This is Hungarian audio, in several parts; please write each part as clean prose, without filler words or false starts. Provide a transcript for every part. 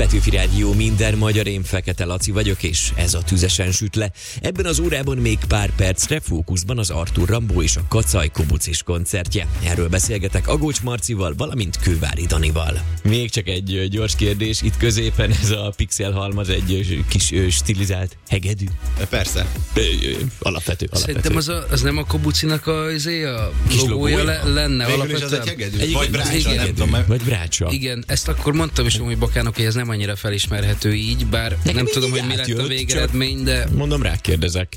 Petőfi Rádió, minden magyar, én Fekete Laci vagyok, és ez a Tüzesen süt le. Ebben az órában még pár percre fókuszban az Arthur Rimbaud és a Kacaj Kobucis koncertje. Erről beszélgetek Agócs Marcival, valamint Kővári Danival. Még csak egy gyors kérdés, itt középen ez a pixelhalmaz egy kis stilizált hegedű? Persze. Alapvető. Szerintem az nem a Kobucinak a logója lenne alapvetően. Az egy hegedű, vagy brácsa, nem tudom. Vagy brácsa. Igen, ezt akkor mondtam is hogy Bakának, hogy ez nem annyira felismerhető így, bár nem tudom, hogy mi lett a végeredmény, de... Mondom, rákérdezek.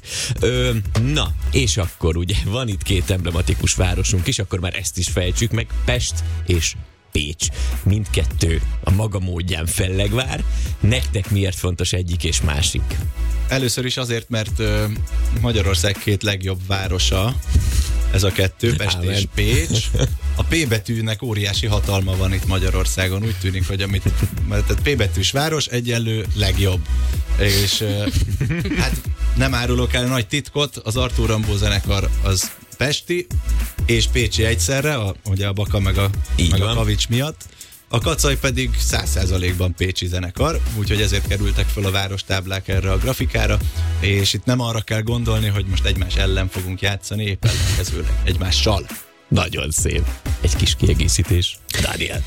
Na, és akkor ugye van itt két emblematikus városunk is, akkor már ezt is fejtsük meg, Pest és Pécs. Mindkettő a maga módján fellegvár. Nektek miért fontos egyik és másik? Először is azért, mert Magyarország két legjobb városa, ez a kettő, Pest és Pécs. A P betűnek óriási hatalma van itt Magyarországon. Úgy tűnik, hogy tehát P betűs város egyenlő legjobb. És hát nem árulok el nagy titkot, az Arthur Rimbaud zenekar az pesti és pécsi egyszerre, ugye a Baka meg a Kavics miatt. A Kacaj pedig 100%-ban pécsi zenekar, úgyhogy ezért kerültek fel a várostáblák erre a grafikára, és itt nem arra kell gondolni, hogy most egymás ellen fogunk játszani, épp ellenkezőleg egymással. Nagyon szép. Egy kis kiegészítés. Dániel.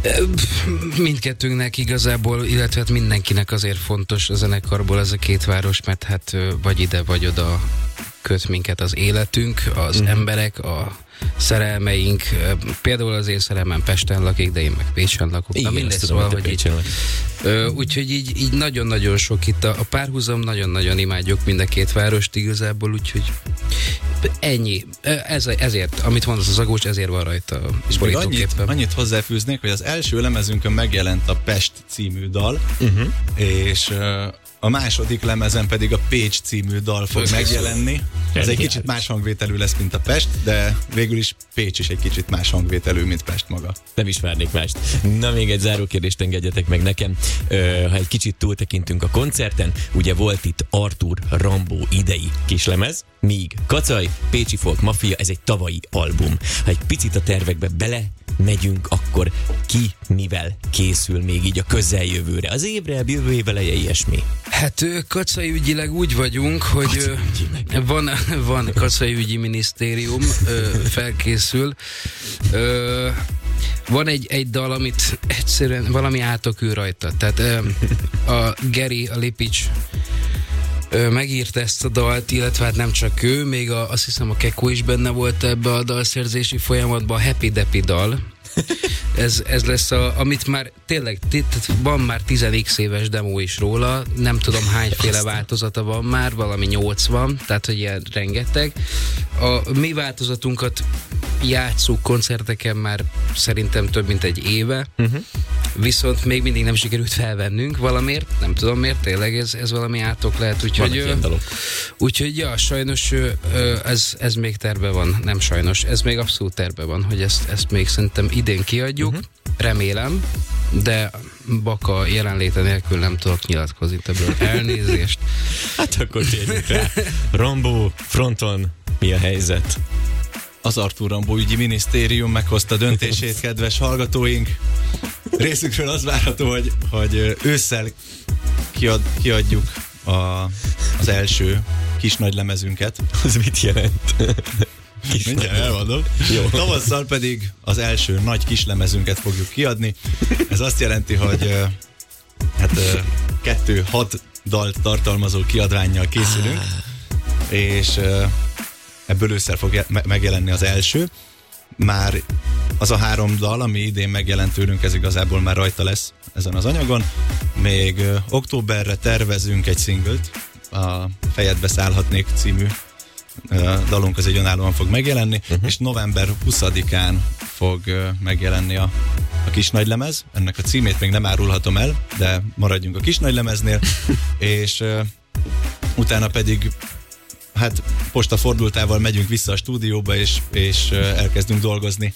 Mindkettőnknek igazából, illetve hát mindenkinek azért fontos a zenekarból ez a két város, mert hát vagy ide, vagy oda köt minket az életünk, az emberek, a szerelmeink. Például az én szerelmem Pesten lakik, de én meg Pécsen lakok. Igen, na mindegy, szóval, hogy így, úgyhogy így nagyon-nagyon sok itt a párhuzam, nagyon-nagyon imádjuk mind a két várost igazából, úgyhogy ennyi. Ezért, amit mondasz az Agócs, ezért van rajta a borítóképpen. Annyit hozzáfűznék, hogy az első lemezünkön megjelent a Pest című dal, és a második lemezen pedig a Pécs című dal fog megjelenni. Ez egy kicsit más hangvételű lesz, mint a Pest, de végül is Pécs is egy kicsit más hangvételű, mint Pest maga. Nem is várnék mást. Na, még egy záró kérdést engedjetek meg nekem. Ha egy kicsit túltekintünk a koncerten, ugye volt itt Arthur Rimbaud idei kislemez, míg Kacaj, Pécsi Folk Mafia, ez egy tavalyi album. Ha egy picit a tervekbe bele megyünk, akkor ki mivel készül még így a közeljövőre? Az évre, jövő év eleje, ilyesmi? Hát Kacai ügyileg úgy vagyunk, hogy van Kacai ügyi minisztérium, felkészül. Van egy dal, amit egyszerűen valami átokül rajta. Tehát a Geri, a Lipics megírta ezt a dalt, illetve hát nem csak ő, még azt hiszem a Kekó is benne volt ebbe a dalszerzési folyamatban, a Happy Deppy dal. Ez lesz amit már tényleg van már 10x éves demo is róla, nem tudom hányféle változata van már, valami 80, tehát hogy ilyen rengeteg. A mi változatunkat játsszuk koncerteken már szerintem több mint egy éve, viszont még mindig nem sikerült felvennünk valamiért, nem tudom miért, tényleg ez valami átok lehet, úgyhogy ja, sajnos ez még terve van, nem sajnos, ez még abszolút terve van, hogy ezt még szerintem idén kiadjuk, remélem, de Baka jelenléte nélkül nem tudok nyilatkozni ebből. Elnézést. Hát akkor térjünk rá. Rimbaud fronton mi a helyzet? Az Arthur Rimbaud ügyi minisztérium meghozta döntését, kedves hallgatóink. Részükről az várható, hogy ősszel kiadjuk az első kis nagy lemezünket. Az mit jelent? Mindjárt elmondom. Jó. Tavasszal pedig az első nagy kislemezünket fogjuk kiadni. Ez azt jelenti, hogy 6 dalt tartalmazó kiadvánnyal készülünk, és ebből ősszel fog megjelenni az első. Már az a 3 dal, ami idén megjelent tőlünk, ez igazából már rajta lesz ezen az anyagon. Még októberre tervezünk egy szinglt, a Fejedbe szállhatnék című dalunk, az egy önállóan fog megjelenni, és november 20-án fog megjelenni a kis nagylemez. Ennek a címét még nem árulhatom el, de maradjunk a kis nagylemeznél, és utána pedig postafordultával megyünk vissza a stúdióba, és elkezdünk dolgozni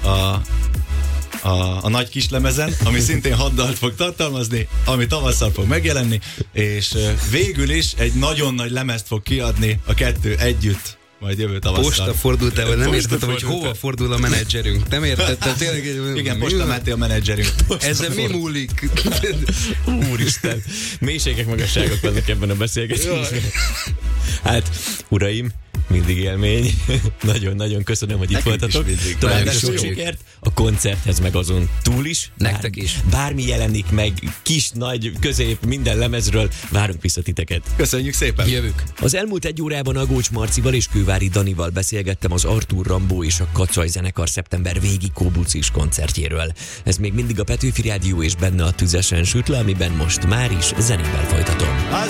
a nagy kislemezen, ami szintén 6 dalt fog tartalmazni, ami tavasszal fog megjelenni, és végül is egy nagyon nagy lemezt fog kiadni a kettő együtt majd jövő tavasszal. Posta fordultával, nem értettem, hogy hova fordul a menedzserünk. Nem értettem, tényleg. Igen, Posta Máté a menedzserünk. Ezzel mi múlik? Úristen, mélységek, magasságok vannak ebben a beszélgetésben. Hát, uraim, mindig élmény. Nagyon-nagyon köszönöm, hogy itt voltatok. További sok sikert a koncerthez, meg azon túl is. Nektek is. Bármi jelenik meg, kis, nagy, közép, minden lemezről, várunk vissza titeket. Köszönjük szépen. Jövök. Az elmúlt egy órában Agócs Marcival és Kővári Danival beszélgettem az Artúr Rambó és a Kacaj zenekar szeptember végi Kóbucis koncertjéről. Ez még mindig a Petőfi Rádió és benne a Tüzesen süt le, amiben most már is zenével folytatom.